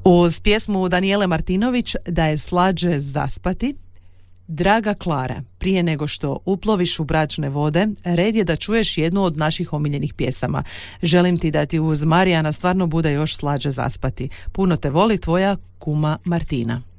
Uz pjesmu Danijele Martinović Da je slađe zaspati, draga Klara, prije nego što uploviš u bračne vode, red je da čuješ jednu od naših omiljenih pjesama. Želim ti da ti uz Marijana stvarno bude još slađe zaspati. Puno te voli tvoja kuma Martina.